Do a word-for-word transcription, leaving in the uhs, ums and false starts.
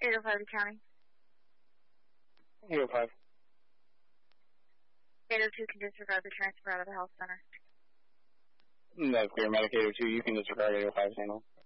eight oh five County. eight oh five. eight oh two can disregard the transfer out of the health center. That's clear. Medic eight oh two, you can disregard eight oh five handle.